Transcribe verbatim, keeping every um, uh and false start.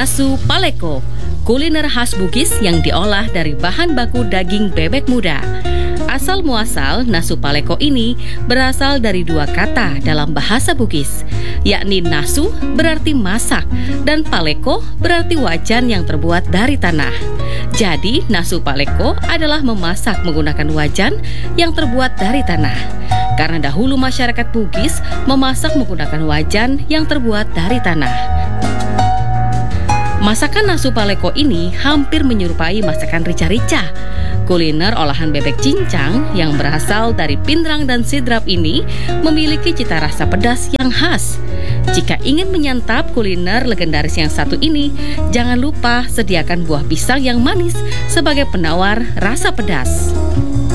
Nasu Paleko, kuliner khas Bugis yang diolah dari bahan baku daging bebek muda. Asal muasal nasu paleko ini berasal dari dua kata dalam bahasa Bugis, yakni nasu berarti masak dan paleko berarti wajan yang terbuat dari tanah. Jadi nasu paleko adalah memasak menggunakan wajan yang terbuat dari tanah. Karena dahulu masyarakat Bugis memasak menggunakan wajan yang terbuat dari tanah. Masakan nasu paleko ini hampir menyerupai masakan rica-rica. Kuliner olahan bebek cincang yang berasal dari pindrang dan sidrap ini memiliki cita rasa pedas yang khas. Jika ingin menyantap kuliner legendaris yang satu ini, jangan lupa sediakan buah pisang yang manis sebagai penawar rasa pedas.